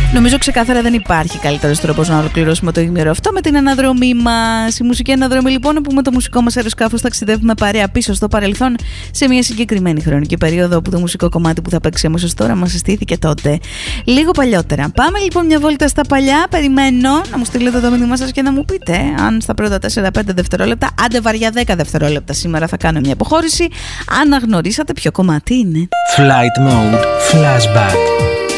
Νομίζω ξεκάθαρα δεν υπάρχει καλύτερος τρόπος να ολοκληρώσουμε το ημέρο αυτό με την αναδρομή μας. Η μουσική αναδρομή λοιπόν, όπου με το μουσικό μας αεροσκάφος ταξιδεύουμε παρέα πίσω στο παρελθόν σε μια συγκεκριμένη χρονική περίοδο, όπου το μουσικό κομμάτι που θα παίξει αμέσως τώρα μας συστήθηκε τότε λίγο παλιότερα. Πάμε λοιπόν μια βόλτα στα παλιά. Περιμένω να μου στείλετε το μήνυμά σας και να μου πείτε αν στα πρώτα 4-5 δευτερόλεπτα, άντε βαριά 10 δευτερόλεπτα σήμερα θα κάνω μια αποχώρηση, αναγνωρίσατε ποιο κομμάτι είναι. Flight Mode Flashback.